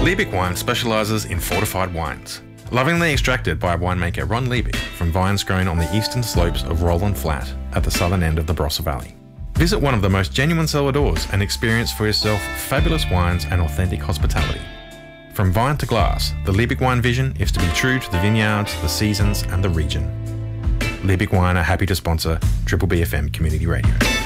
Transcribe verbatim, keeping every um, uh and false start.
Liebig Wine specialises in fortified wines. Lovingly extracted by winemaker Ron Liebig from vines grown on the eastern slopes of Roland Flat at the southern end of the Barossa Valley. Visit one of the most genuine cellar doors and experience for yourself fabulous wines and authentic hospitality. From vine to glass, the Liebig Wine vision is to be true to the vineyards, the seasons and the region. Liebig Wine are happy to sponsor Triple B F M Community Radio.